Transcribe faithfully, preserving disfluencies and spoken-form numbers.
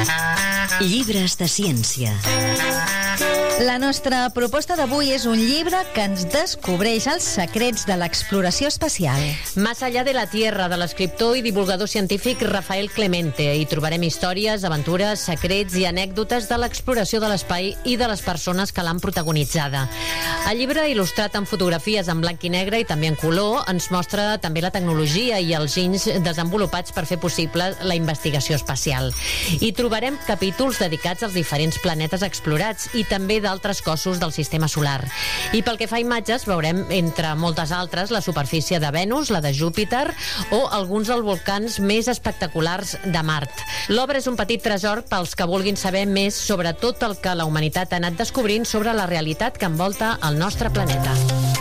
Llibres de ciència. La nostra proposta d'avui és un llibre que ens descobreix els secrets de l'exploració espacial. Más allá de la Tierra, de l'escriptor i divulgador científic Rafael Clemente. Hi trobarem històries, aventures, secrets i anècdotes de l'exploració de l'espai i de les persones que l'han protagonitzada. El llibre, il·lustrat amb fotografies en blanc i negre i també en color, ens mostra també la tecnologia i els ginys desenvolupats per fer possible la investigació espacial. Hi trobarem capítols dedicats als diferents planetes explorats i també d'altres cossos del sistema solar. I pel que fa a imatges, veurem, entre moltes altres, la superfície de Venus, la de Júpiter o alguns dels volcans més espectaculars de Mart. L'obra és un petit tresor pels que vulguin saber més sobre tot el que la humanitat ha anat descobrint sobre la realitat que envolta el nostre planeta.